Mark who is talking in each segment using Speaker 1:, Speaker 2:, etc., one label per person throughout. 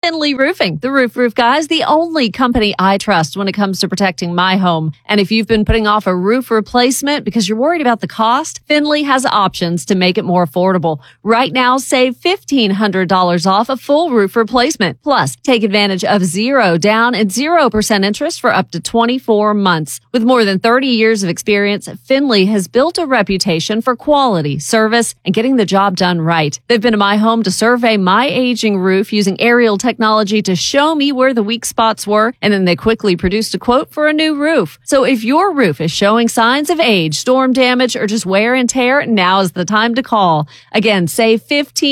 Speaker 1: Finley Roofing. The Roof Guys, the only company I trust when it comes to protecting my home. And if you've been putting off a roof replacement because you're worried about the cost, Finley has options to make it more affordable. Right now, save $1,500 off a full roof replacement. Plus, take advantage of 0 down and 0% interest for up to 24 months. With more than 30 years of experience, Finley has built a reputation for quality, service, and getting the job done right. They've been to my home to survey my aging roof using aerial technology to show me where the weak spots were, and then they quickly produced a quote for a new roof. So if your roof is showing signs of age, storm damage, or just wear and tear, now is the time to call. Again, save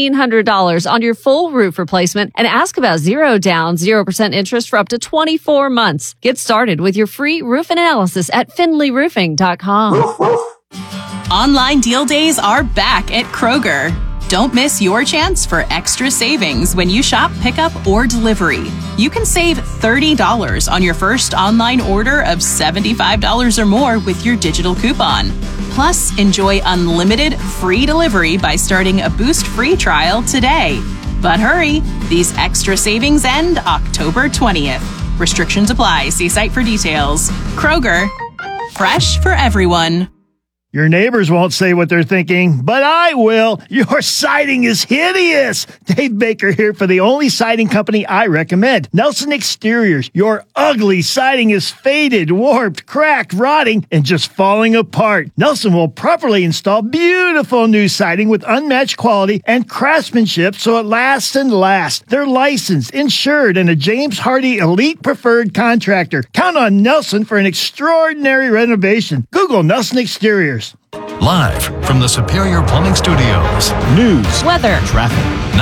Speaker 1: $1,500 on your full roof replacement and ask about 0 down, 0% interest for up to 24 months. Get started with your free roof analysis at finleyroofing.com.
Speaker 2: Online deal days are back at Kroger. Don't miss your chance for extra savings when you shop pickup or delivery. You can save $30 on your first online order of $75 or more with your digital coupon. Plus, enjoy unlimited free delivery by starting a Boost free trial today. But hurry, these extra savings end October 20th. Restrictions apply. See site for details. Kroger, fresh for everyone.
Speaker 3: Your neighbors won't say what they're thinking, but I will. Your siding is hideous. Dave Baker here for the only siding company I recommend, Nelson Exteriors. Your ugly siding is faded, warped, cracked, rotting, and just falling apart. Nelson will properly install beautiful new siding with unmatched quality and craftsmanship so it lasts and lasts. They're licensed, insured, and a James Hardy Elite Preferred Contractor. Count on Nelson for an extraordinary renovation. Google Nelson Exteriors.
Speaker 4: Live from the Superior Plumbing Studios.
Speaker 3: News,
Speaker 1: weather,
Speaker 4: traffic.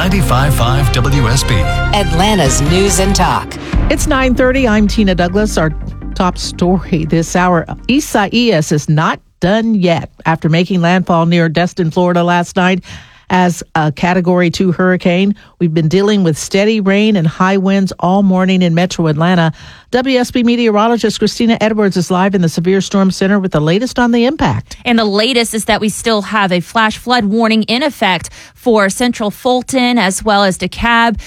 Speaker 4: 95.5 WSB.
Speaker 5: Atlanta's News and Talk.
Speaker 6: It's 9:30. I'm Tina Douglas. Our top story this hour. Isaias is not done yet after making landfall near Destin, Florida last night as a Category 2 hurricane. We've been dealing with steady rain and high winds all morning in metro Atlanta. WSB meteorologist Christina Edwards is live in the Severe Storm Center with the latest on the impact.
Speaker 7: And the latest is that we still have a flash flood warning in effect for central Fulton as well as DeKalb,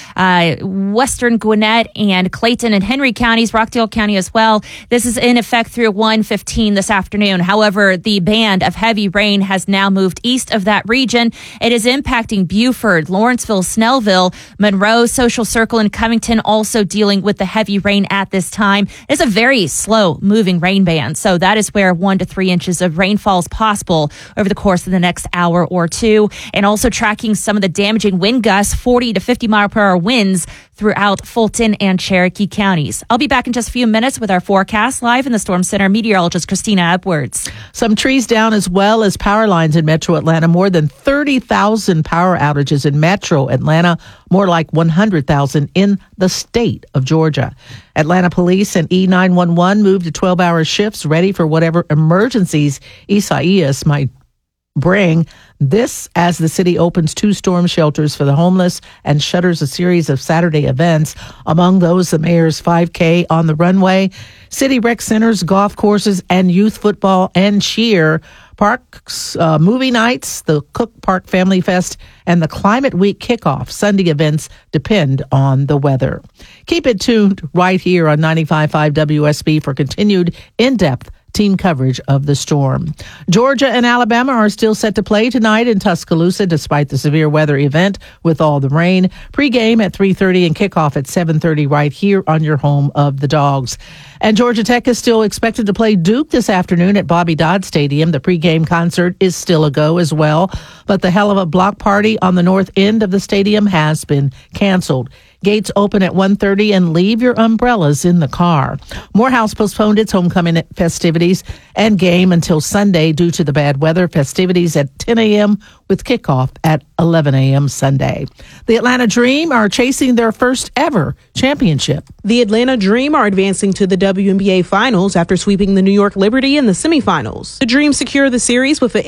Speaker 7: western Gwinnett, and Clayton and Henry counties, Rockdale County as well. This is in effect through 1:15 this afternoon. However, the band of heavy rain has now moved east of that region. It is impacting Buford, Lawrenceville, Snellville, Monroe, Social Circle, and Covington, also dealing with the heavy rain at this time. It's a very slow moving rain band, so that is where 1 to 3 inches of rainfall is possible over the course of the next hour or two. And also tracking some of the damaging wind gusts, 40 to 50 mile per hour winds throughout Fulton and Cherokee counties. I'll be back in just a few minutes with our forecast. Live in the Storm Center, meteorologist Christina Edwards.
Speaker 6: Some trees down as well as power lines in metro Atlanta. More than 30,000 power outages in metro Atlanta, more like 100,000 in the state of Georgia. Atlanta police and E911 moved to 12-hour shifts, ready for whatever emergencies Isaias might bring. This as the city opens 2 storm shelters for the homeless and shutters a series of Saturday events. Among those, the mayor's 5K on the runway, city rec centers, golf courses, and youth football and cheer. Parks, movie nights, the Cook Park Family Fest, and the Climate Week kickoff. Sunday events depend on the weather. Keep it tuned right here on 95.5 WSB for continued in-depth team coverage of the storm. Georgia and Alabama are still set to play tonight in Tuscaloosa despite the severe weather event with all the rain. Pre-game at 3:30 and kickoff at 7:30 right here on your home of the Dogs. And Georgia Tech is still expected to play Duke this afternoon at Bobby Dodd Stadium. The pregame concert is still a go as well, but the hell of a block party on the north end of the stadium has been canceled. Gates open at 1:30 and leave your umbrellas in the car. Morehouse postponed its homecoming festivities and game until Sunday due to the bad weather. Festivities at 10 a.m. with kickoff at 11 a.m. Sunday. The Atlanta Dream are chasing their first ever championship.
Speaker 8: The Atlanta Dream are advancing to the WNBA Finals after sweeping the New York Liberty in the semifinals. The Dream secure the series with an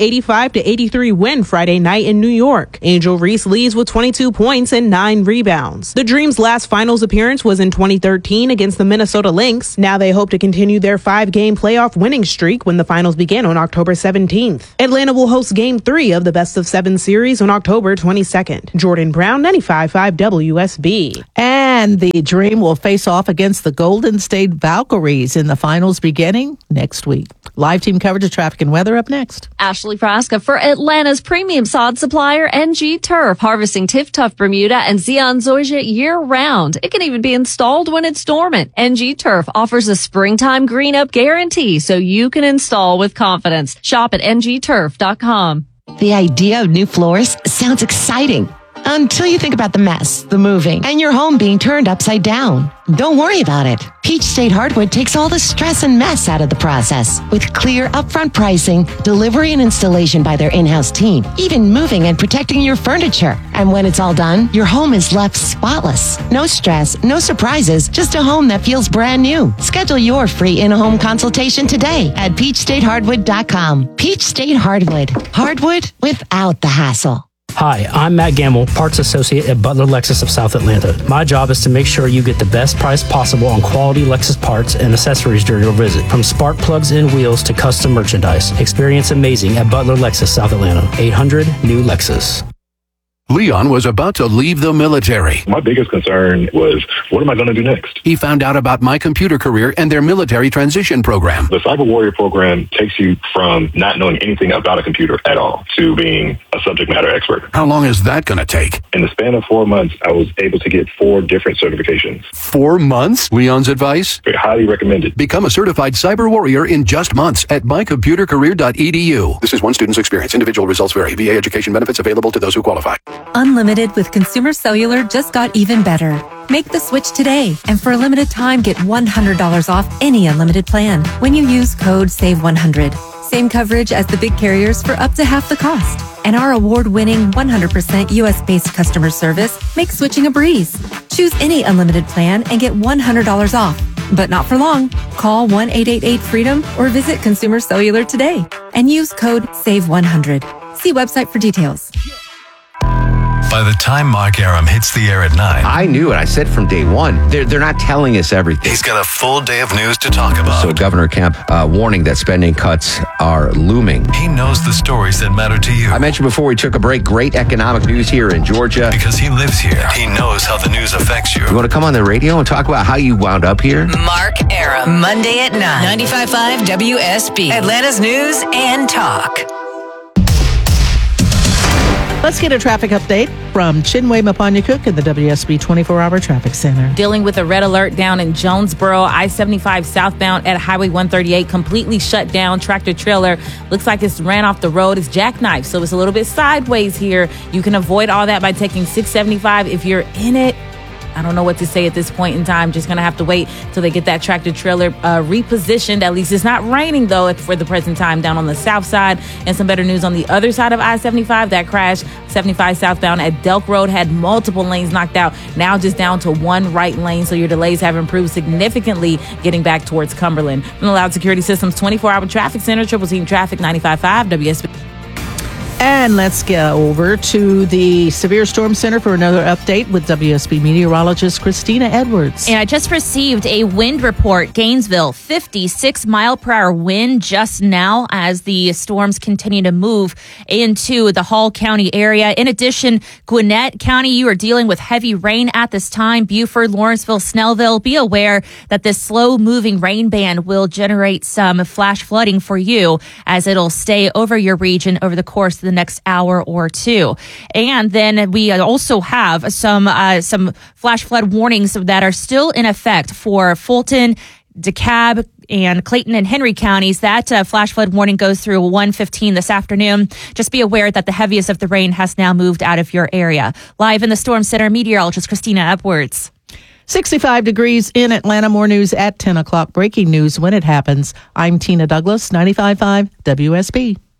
Speaker 8: 85-83 win Friday night in New York. Angel Reese leads with 22 points and 9 rebounds. The Dream's last finals appearance was in 2013 against the Minnesota Lynx. Now they hope to continue their 5-game playoff winning streak when the finals begin on October 17th. Atlanta will host Game 3 of the best-of-7 series on October October 22nd. Jordan Brown, 95.5 WSB.
Speaker 6: And the Dream will face off against the Golden State Valkyries in the finals beginning next week. Live team coverage of traffic and weather up next.
Speaker 1: Ashley Frasca for Atlanta's premium sod supplier, NG Turf, harvesting Tiff-Tuff Bermuda and Zeon Zoysia year-round. It can even be installed when it's dormant. NG Turf offers a springtime green-up guarantee so you can install with confidence. Shop at ngturf.com.
Speaker 9: The idea of new floors sounds exciting until you think about the mess, the moving, and your home being turned upside down. Don't worry about it. Peach State Hardwood takes all the stress and mess out of the process with clear upfront pricing, delivery and installation by their in-house team, even moving and protecting your furniture. And when it's all done, your home is left spotless. No stress, no surprises, just a home that feels brand new. Schedule your free in-home consultation today at peachstatehardwood.com. Peach State Hardwood. Hardwood without the hassle.
Speaker 10: Hi, I'm Matt Gamble, Parts Associate at Butler Lexus of South Atlanta. My job is to make sure you get the best price possible on quality Lexus parts and accessories during your visit. From spark plugs and wheels to custom merchandise. Experience amazing at Butler Lexus South Atlanta. 800 New Lexus.
Speaker 11: Leon was about to leave the military.
Speaker 12: My biggest concern was, what am I going to do next?
Speaker 11: He found out about My Computer Career and their military transition program.
Speaker 12: The Cyber Warrior program takes you from not knowing anything about a computer at all to being a subject matter expert.
Speaker 11: How long is that going to take?
Speaker 12: In the span of 4 months, I was able to get 4 different certifications.
Speaker 11: 4 months? Leon's advice?
Speaker 12: Highly recommended.
Speaker 11: Become a certified cyber warrior in just months at mycomputercareer.edu. This is one student's experience. Individual results vary. VA education benefits available to those who qualify.
Speaker 13: Unlimited with Consumer Cellular just got even better. Make the switch today, and for a limited time, get $100 off any unlimited plan when you use code SAVE100. Same coverage as the big carriers for up to half the cost. And our award-winning 100% US-based customer service makes switching a breeze. Choose any unlimited plan and get $100 off. But not for long. Call 1-888-FREEDOM or visit Consumer Cellular today and use code SAVE100. See website for details.
Speaker 4: By the time Mark Aram hits the air at 9,
Speaker 14: I knew it. I said from day one, they're not telling us everything.
Speaker 4: he's got a full day of news to talk about.
Speaker 14: So Governor Kemp warning that spending cuts are looming.
Speaker 4: He knows the stories that matter to you.
Speaker 14: I mentioned before we took a break, great economic news here in Georgia.
Speaker 4: Because he lives here. He knows how the news affects you.
Speaker 14: You want to come on the radio and talk about how you wound up here?
Speaker 5: Mark Aram, Monday at 9, 95.5 WSB, Atlanta's News and Talk.
Speaker 6: Let's get a traffic update from Chinwe Mapanya-Cook in the WSB 24-hour traffic center.
Speaker 15: Dealing with a red alert down in Jonesboro, I-75 southbound at Highway 138 completely shut down. Tractor trailer looks like it's ran off the road. It's jackknifed, so it's a little bit sideways here. You can avoid all that by taking 675 if you're in it. I don't know what to say at this point in time. Just going to have to wait till they get that tractor trailer repositioned. At least it's not raining, though, for the present time down on the south side. And some better news on the other side of I-75. That crash, 75 southbound at Delk Road, had multiple lanes knocked out. Now just down to one right lane. So your delays have improved significantly getting back towards Cumberland. From the Loud Security Systems 24-hour traffic center, Triple Team Traffic 95.5 WSB.
Speaker 6: And let's get over to the Severe Storm Center for another update with WSB meteorologist Christina Edwards.
Speaker 7: And I just received a wind report. Gainesville, 56-mile-per-hour wind just now as the storms continue to move into the Hall County area. In addition, Gwinnett County, you are dealing with heavy rain at this time. Beaufort, Lawrenceville, Snellville, be aware that this slow-moving rain band will generate some flash flooding for you as it'll stay over your region over the course of the next hour or two. And then we also have some flash flood warnings that are still in effect for Fulton, DeKalb, and Clayton and Henry counties. That flash flood warning goes through 1:15 this afternoon. Just be aware that the heaviest of the rain has now moved out of your area. Live in the Storm Center, meteorologist Christina Edwards.
Speaker 6: 65 degrees in Atlanta. More news at 10 o'clock. Breaking news when it happens. I'm Tina Douglas, 95.5 WSB.